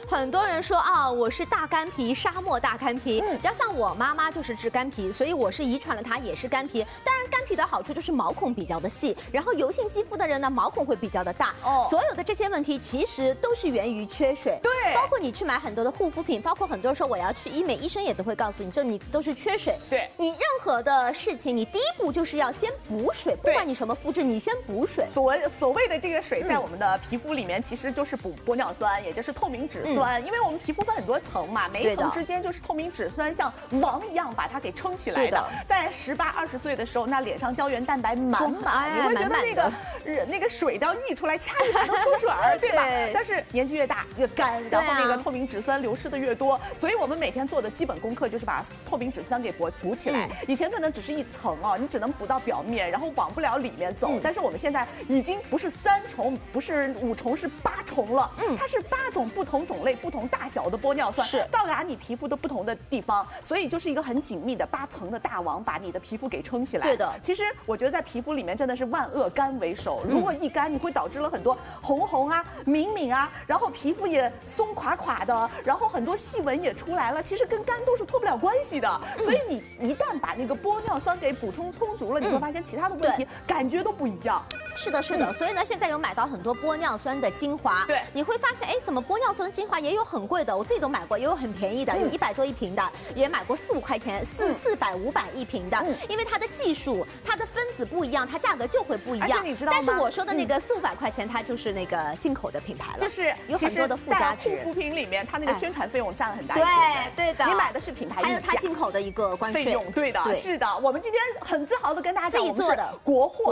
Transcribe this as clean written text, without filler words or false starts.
很多人说啊，我是大干皮，沙漠大干皮。只要像我妈妈就是治干皮，所以我是遗传了她也是干皮。当然，干皮的好处就是毛孔比较的细，然后油性肌肤的人呢，毛孔会比较的大。所有的这些问题其实都是源于缺水。 对， 包括你去买很多的护肤品，包括很多人说我要去医美，医生也都会告诉你，这你都是缺水。 对， 你任何的事情，你第一步就是要先补水，不管你什么肤质，你先补水。 所谓的这个水，在我们的皮肤里面其实就是补玻尿酸，也就是透明质酸。因为我们皮肤分很多层嘛，每一层之间就是透明质酸像网一样把它给撑起来的。在18、20岁的时候，那脸上胶原蛋白满满，你会觉得那个水都要溢出来，掐一把都出水儿，对吧？但是年纪越大越干，然后那个透明质酸流失的越多，所以我们每天做的基本功课就是把透明质酸给补起来。以前可能只是一层哦，你只能补到表面，然后往不了里面走。但是我们现在已经不是3重，不是5重，是8重了。它是8种不同种类、不同大小的玻尿酸，到达你皮肤的不同的地方，所以就是一个很紧密的8层的大网，把你的皮肤给撑起来。 对的， 其实我觉得在皮肤里面真的是万恶干为首，如果一干，你会导致了很多红啊、敏啊，然后皮肤也松垮垮的，然后很多细纹也出来了。其实跟干都是脱不了关系的，所以你一旦把那个玻尿酸给补充充足了，你会发现其他的问题感觉都不一样。 是的，是的，所以呢，现在有买到很多玻尿酸的精华， 对， 你会发现，哎，怎么玻尿酸精华也有很贵的，我自己都买过，也有很便宜的，有100多一瓶的，也买过4、5块钱，400、500一瓶的，因为它的技术、它的分子不一样，它价格就会不一样。 而且你知道吗？ 但是我说的那个4、500块钱，它就是那个进口的品牌了， 就是有很多的附加值。 护肤品里面，它那个宣传费用占了很大一部分。 对的， 你买的是品牌， 还有它进口的一个关税费用。对的，是的。我们今天很自豪的跟大家讲，我们是国货。